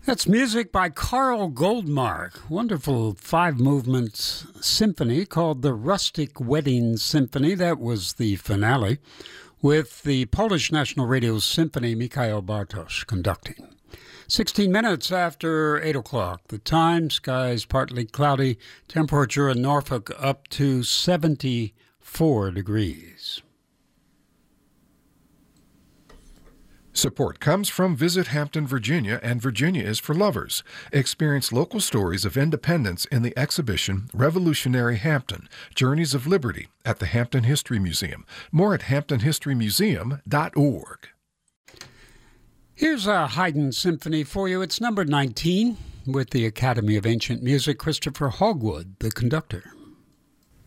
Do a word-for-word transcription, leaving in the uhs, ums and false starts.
That's music by Carl Goldmark. Wonderful five-movement symphony called the Rustic Wedding Symphony. That was the finale, with the Polish National Radio Symphony, Mikhail Bartosz, conducting. sixteen minutes after eight o'clock. The time, skies partly cloudy, temperature in Norfolk up to seventy-four degrees. Support comes from Visit Hampton, Virginia, and Virginia is for Lovers. Experience local stories of independence in the exhibition Revolutionary Hampton, Journeys of Liberty at the Hampton History Museum. More at hampton history museum dot org. Here's a Haydn symphony for you. It's number nineteen with the Academy of Ancient Music, Christopher Hogwood, the conductor.